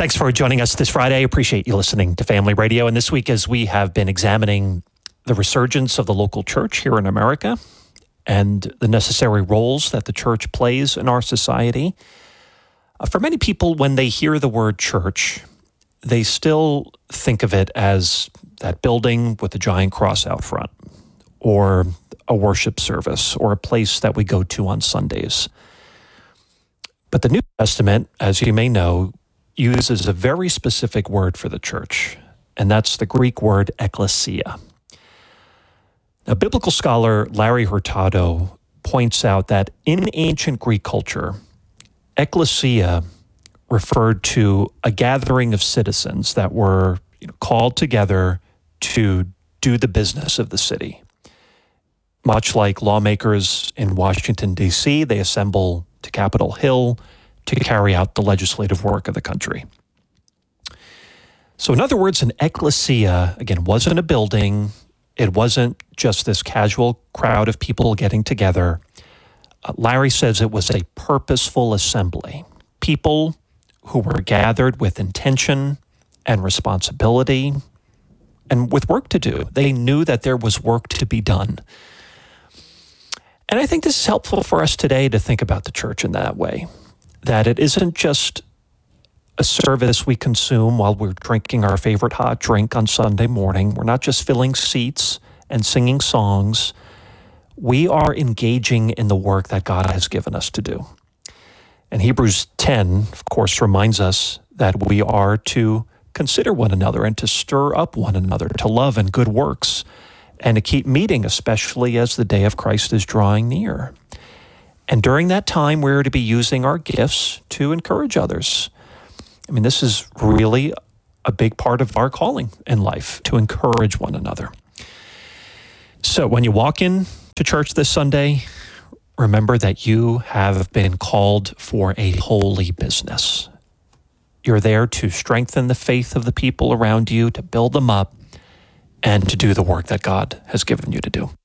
Thanks for joining us this Friday. Appreciate you listening to Family Radio. And this week, as we have been examining the resurgence of the local church here in America and the necessary roles that the church plays in our society, for many people, when they hear the word church, they still think of it as that building with a giant cross out front, or a worship service, or a place that we go to on Sundays. But the New Testament, as you may know, uses a very specific word for the church, and that's the Greek word ekklesia. Now, biblical scholar Larry Hurtado points out that in ancient Greek culture, ekklesia referred to a gathering of citizens that were called together to do the business of the city. Much like lawmakers in Washington, D.C., they assemble to Capitol Hill to carry out the legislative work of the country. So in other words, an ekklesia, again, wasn't a building. It wasn't just this casual crowd of people getting together. Larry says it was a purposeful assembly. People who were gathered with intention and responsibility and with work to do. They knew that there was work to be done. And I think this is helpful for us today to think about the church in that way, that it isn't just a service we consume while we're drinking our favorite hot drink on Sunday morning. We're not just filling seats and singing songs. We are engaging in the work that God has given us to do. And Hebrews 10, of course, reminds us that we are to consider one another and to stir up one another to love and good works, and to keep meeting, especially as the day of Christ is drawing near. And during that time, we're to be using our gifts to encourage others. I mean, this is really a big part of our calling in life, to encourage one another. So when you walk in to church this Sunday, remember that you have been called for a holy business. You're there to strengthen the faith of the people around you, to build them up, and to do the work that God has given you to do.